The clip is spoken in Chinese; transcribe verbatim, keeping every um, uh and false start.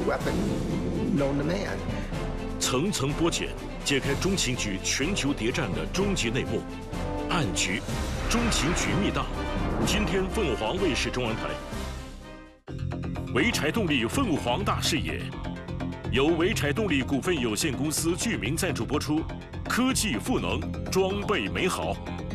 weapon known to man. 层层剥茧，揭开中情局全球谍战的终极内幕，暗局，中情局密档。今天凤凰卫视中文台。潍柴动力凤凰大视野，由潍柴动力股份有限公司巨名赞助播出。科技赋能，装备美好。